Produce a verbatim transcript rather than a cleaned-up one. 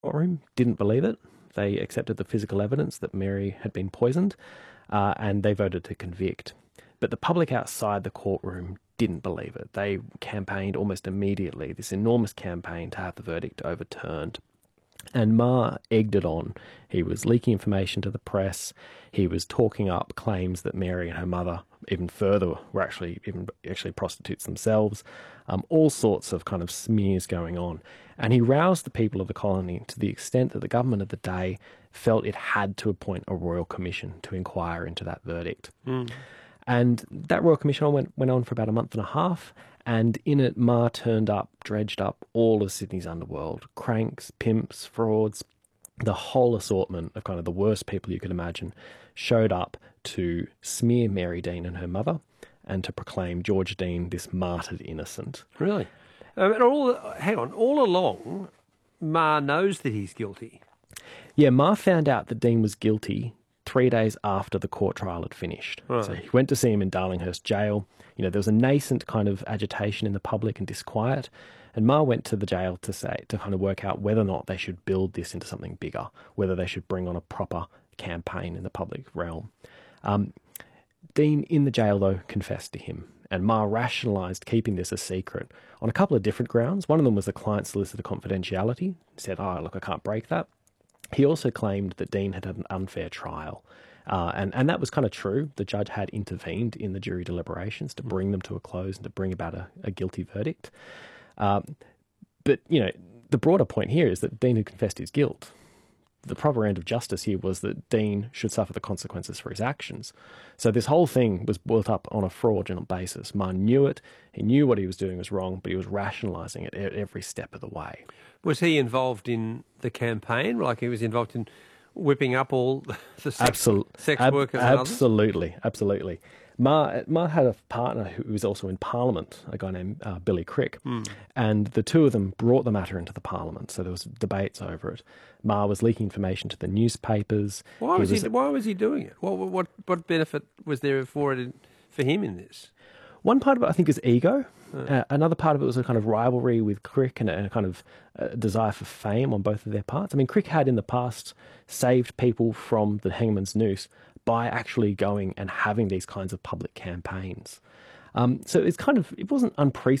courtroom didn't believe it. They accepted the physical evidence that Mary had been poisoned, uh, and they voted to convict. But the public outside the courtroom didn't believe it. They campaigned almost immediately, this enormous campaign to have the verdict overturned. And Marr egged it on. He was leaking information to the press. He was talking up claims that Mary and her mother, even further, were actually even actually prostitutes themselves. Um, all sorts of kind of smears going on. And he roused the people of the colony to the extent that the government of the day felt it had to appoint a royal commission to inquire into that verdict. Mm. And that royal commission went, went on for about a month and a half. And in it, Marr turned up, dredged up all of Sydney's underworld, cranks, pimps, frauds, the whole assortment of kind of the worst people you could imagine showed up to smear Mary Dean and her mother and to proclaim George Dean this martyred innocent. Really? Um, and all, hang on, all along, Marr knows that he's guilty. Yeah, Marr found out that Dean was guilty three days after the court trial had finished. Right. So he went to see him in Darlinghurst jail. You know, there was a nascent kind of agitation in the public and disquiet. And Marr went to the jail to say, to kind of work out whether or not they should build this into something bigger, whether they should bring on a proper campaign in the public realm. Um, Dean, in the jail, though, confessed to him. And Marr rationalised keeping this a secret on a couple of different grounds. One of them was the client solicitor confidentiality. He said, oh, look, I can't break that. He also claimed that Dean had had an unfair trial. Uh, and, and that was kind of true. The judge had intervened in the jury deliberations to bring them to a close and to bring about a, a guilty verdict. Um, but, you know, the broader point here is that Dean had confessed his guilt. The proper end of justice here was that Dean should suffer the consequences for his actions. So this whole thing was built up on a fraudulent basis. Marr knew it. He knew what he was doing was wrong, but he was rationalising it at every step of the way. Was he involved in the campaign? Like he was involved in whipping up all the sex, Absol- sex ab- workers and Absolutely, others? absolutely. Marr, Marr had a partner who was also in Parliament, a guy named uh, Billy Crick, mm. and the two of them brought the matter into the Parliament, so there was debates over it. Marr was leaking information to the newspapers. Why was he, was, he Why was he doing it? What what what benefit was there for it in, for him in this? One part of it, I think, is ego. Uh, another part of it was a kind of rivalry with Crick and a, and a kind of uh, desire for fame on both of their parts. I mean, Crick had in the past saved people from the hangman's noose by actually going and having these kinds of public campaigns. Um, so it's kind of, it wasn't unprecedented